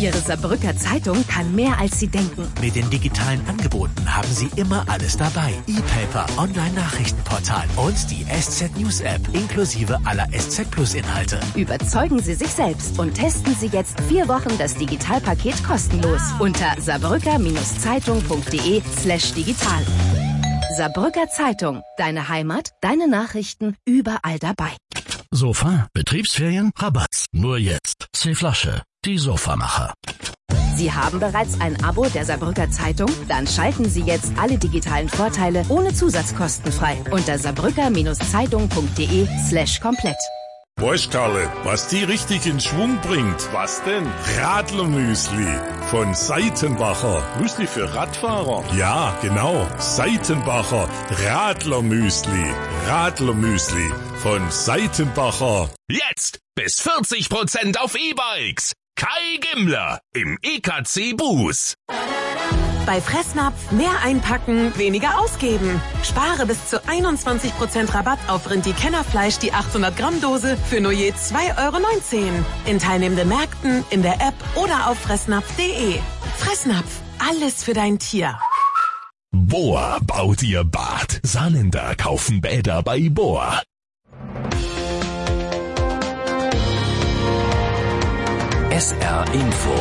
Ihre Saarbrücker Zeitung kann mehr, als Sie denken. Mit den digitalen Angeboten haben Sie immer alles dabei. E-Paper, Online-Nachrichtenportal und die SZ News App inklusive aller SZ Plus Inhalte. Überzeugen Sie sich selbst und testen Sie jetzt 4 Wochen das Digitalpaket kostenlos unter saarbrücker-zeitung.de/digital. Saarbrücker Zeitung. Deine Heimat, deine Nachrichten, überall dabei. Sofa, Betriebsferien, Rabatt. Nur jetzt. C-Flasche, die Sofamacher. Sie haben bereits ein Abo der Saarbrücker Zeitung? Dann schalten Sie jetzt alle digitalen Vorteile ohne Zusatzkosten frei unter saarbrücker-zeitung.de/komplett. Weißt Karle, was die richtig in Schwung bringt? Was denn? Radlermüsli von Seitenbacher. Müsli für Radfahrer? Ja, genau. Seitenbacher Radlermüsli. Radlermüsli von Seitenbacher. Jetzt bis 40% auf E-Bikes. Kai Gimmler im EKC Buß. Bei Fressnapf mehr einpacken, weniger ausgeben. Spare bis zu 21% Rabatt auf Rindi-Kennerfleisch, die 800 Gramm Dose für nur je 2,19 €. In teilnehmenden Märkten, in der App oder auf fressnapf.de. Fressnapf, alles für dein Tier. Bohr baut ihr Bad. Saarländer kaufen Bäder bei Bohr. SR Info.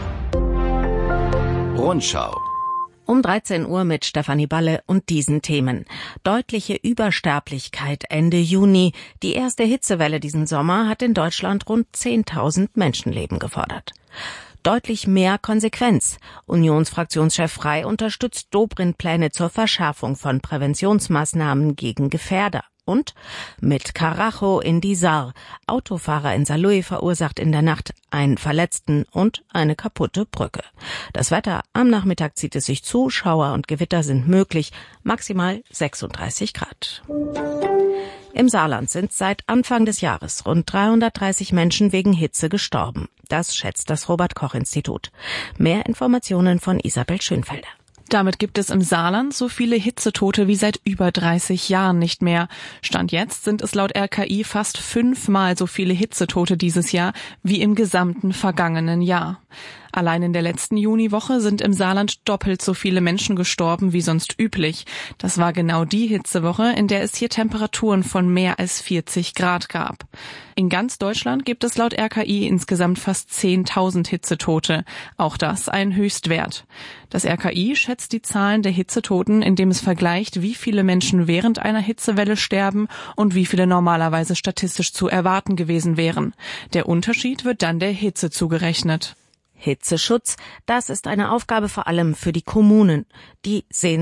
Rundschau. Um 13 Uhr mit Stefanie Balle und diesen Themen. Deutliche Übersterblichkeit Ende Juni. Die erste Hitzewelle diesen Sommer hat in Deutschland rund 10.000 Menschenleben gefordert. Deutlich mehr Konsequenz. Unionsfraktionschef Frey unterstützt Dobrindt-Pläne zur Verschärfung von Präventionsmaßnahmen gegen Gefährder. Und mit Karacho in die Saar. Autofahrer in Saarlouis verursacht in der Nacht einen Verletzten und eine kaputte Brücke. Das Wetter: am Nachmittag zieht es sich zu, Schauer und Gewitter sind möglich, maximal 36 Grad. Im Saarland sind seit Anfang des Jahres rund 330 Menschen wegen Hitze gestorben. Das schätzt das Robert-Koch-Institut. Mehr Informationen von Isabel Schönfelder. Damit gibt es im Saarland so viele Hitzetote wie seit über 30 Jahren nicht mehr. Stand jetzt sind es laut RKI fast 5-mal so viele Hitzetote dieses Jahr wie im gesamten vergangenen Jahr. Allein in der letzten Juniwoche sind im Saarland doppelt so viele Menschen gestorben wie sonst üblich. Das war genau die Hitzewoche, in der es hier Temperaturen von mehr als 40 Grad gab. In ganz Deutschland gibt es laut RKI insgesamt fast 10.000 Hitzetote. Auch das ein Höchstwert. Das RKI schätzt die Zahlen der Hitzetoten, indem es vergleicht, wie viele Menschen während einer Hitzewelle sterben und wie viele normalerweise statistisch zu erwarten gewesen wären. Der Unterschied wird dann der Hitze zugerechnet. Hitzeschutz, das ist eine Aufgabe vor allem für die Kommunen. Die sehen